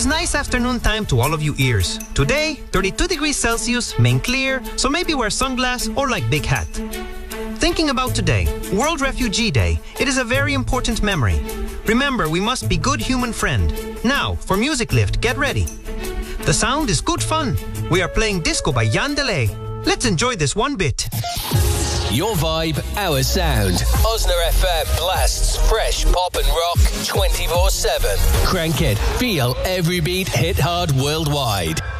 nice afternoon time to all of you ears. Today, 32 degrees Celsius, main clear, so maybe wear sunglasses or like big hat. Thinking about today, World Refugee Day, it is a very important memory. Remember, we must be good human friend. Now, for Music Lift, get ready. The sound is good fun. We are playing Disco by Jan Delay. Let's enjoy this one bit. Your vibe, our sound. Osner FM blasts fresh pop and rock 24/7. Crank it, feel every beat, hit hard worldwide.